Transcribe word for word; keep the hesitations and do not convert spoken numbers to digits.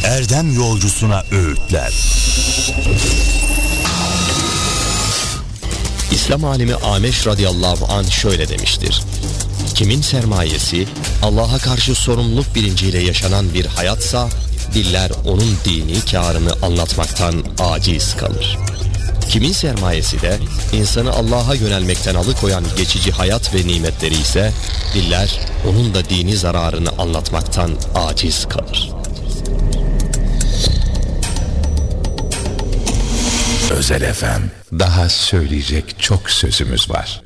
erdem yolcusuna öğütler. İslam alimi Ameş radıyallahu anh şöyle demiştir: kimin sermayesi Allah'a karşı sorumluluk bilinciyle yaşanan bir hayatsa, diller onun dini kârını anlatmaktan aciz kalır. Kimin sermayesi de insanı Allah'a yönelmekten alıkoyan geçici hayat ve nimetleri ise, diller onun da dini zararını anlatmaktan aciz kalır. Özel F M. Daha söyleyecek çok sözümüz var.